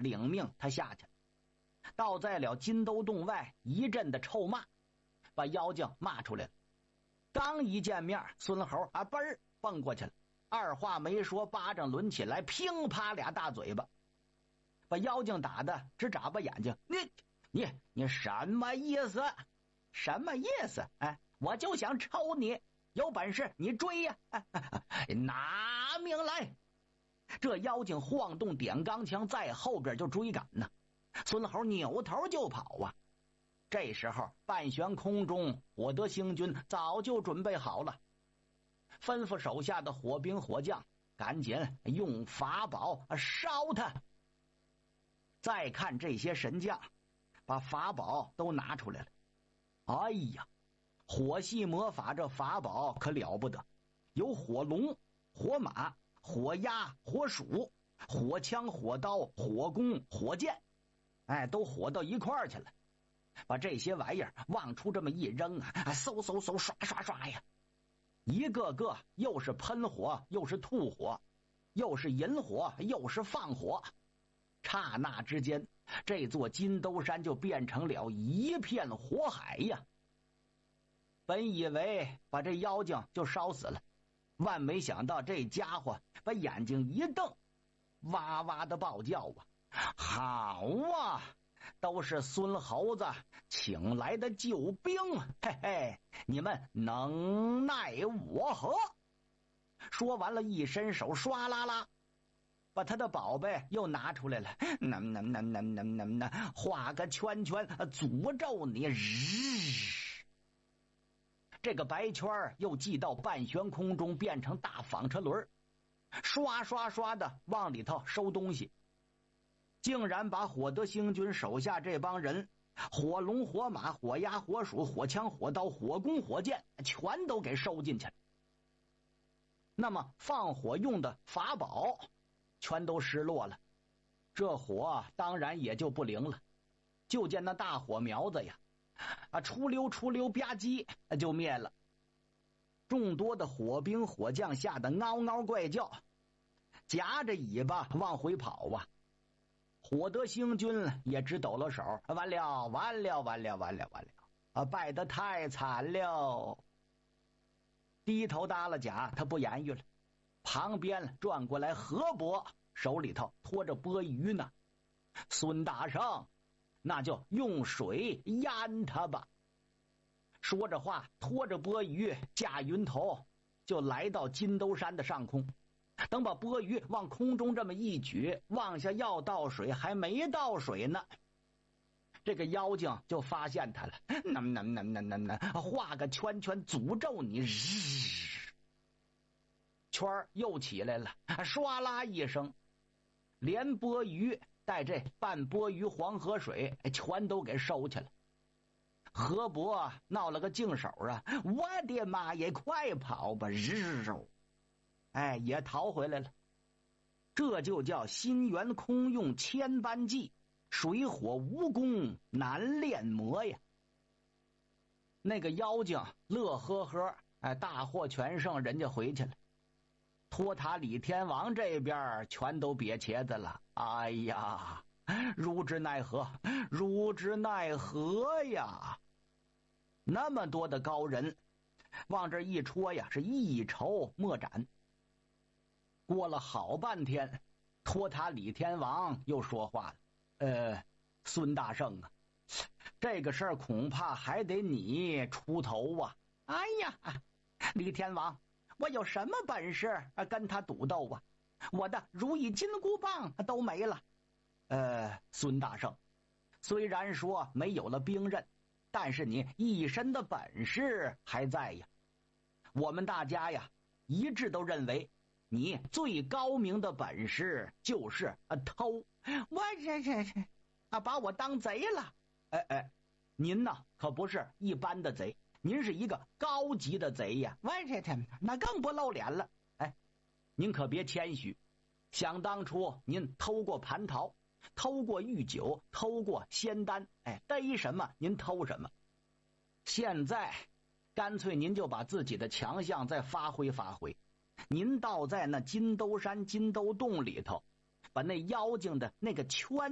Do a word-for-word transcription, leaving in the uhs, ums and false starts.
领命他下去，倒在了金兜洞外一阵的臭骂，把妖精骂出来了。刚一见面，孙猴啊嘣儿蹦过去了，二话没说，巴掌抡起来，乒啪俩大嘴巴，把妖精打的直眨巴眼睛。你你你什么意思？什么意思？哎，我就想抽你，有本事你追呀！哎哎哎，拿命来！这妖精晃动点钢枪，在后边就追赶呢。孙猴扭头就跑啊！这时候半悬空中，火德星君早就准备好了，吩咐手下的火兵火将赶紧用法宝烧他。再看这些神将，把法宝都拿出来了。哎呀，火系魔法这法宝可了不得，有火龙、火马、火鸭、火鼠、火枪、火刀、火弓、火箭，哎，都火到一块儿去了。把这些玩意儿往出这么一扔啊，嗖嗖嗖，刷刷刷呀，一个个又是喷火，又是吐火，又是引火，又是放火。刹那之间，这座金兜山就变成了一片火海呀！本以为把这妖精就烧死了，万没想到这家伙把眼睛一瞪，哇哇的暴叫啊！好啊，都是孙猴子请来的救兵，嘿嘿，你们能奈我何？说完了，一伸手，唰啦啦，把他的宝贝又拿出来了，那那那那那那那画个圈圈，诅咒你！日，这个白圈又系到半悬空中，变成大纺车轮，刷刷刷的往里头收东西，竟然把火德星君手下这帮人，火龙、火马、火鸭、火鼠、火枪、火刀、火弓、火箭，全都给收进去了。那么放火用的法宝全都失落了，这火当然也就不灵了。就见那大火苗子呀，啊，出溜出溜吧唧就灭了。众多的火兵火将吓得嗷嗷怪叫，夹着尾巴往回跑啊。火德星君也直抖了手，完了完了完了完了完了啊，败得太惨了。低头耷拉甲，他不言语了。旁边转过来何伯，手里头拖着钵盂呢。孙大圣，那就用水淹他吧。说着话，拖着钵盂驾云头就来到金兜山的上空。等把钵盂往空中这么一举，往下要倒水，还没倒水呢，这个妖精就发现他了，那那那那那那画个圈圈诅咒你！日，圈又起来了，唰啦一声，连钵盂带这半钵盂黄河水全都给收去了。何伯闹了个净手啊！我的妈呀，快跑吧！日，哎，也逃回来了。这就叫心猿空用千般计，水火无功难炼魔呀。那个妖精乐呵呵，哎，大获全胜，人家回去了。托塔李天王这边全都瘪茄子了。哎呀，如之奈何，如之奈何呀！那么多的高人往这一戳呀，是一筹莫展。过了好半天，托塔李天王又说话了：“呃，孙大圣啊，这个事儿恐怕还得你出头啊！”哎呀，李天王，我有什么本事跟他赌斗啊？我的如意金箍棒都没了。呃，孙大圣，虽然说没有了兵刃，但是你一身的本事还在呀。我们大家呀，一致都认为你最高明的本事就是啊偷。我这这这啊，把我当贼了。哎哎，您呢可不是一般的贼，您是一个高级的贼呀。我这这那更不露脸了。哎，您可别谦虚。想当初您偷过蟠桃，偷过玉酒，偷过仙丹，哎，逮什么您偷什么。现在干脆您就把自己的强项再发挥发挥。您倒在那金兜山金兜洞里头，把那妖精的那个圈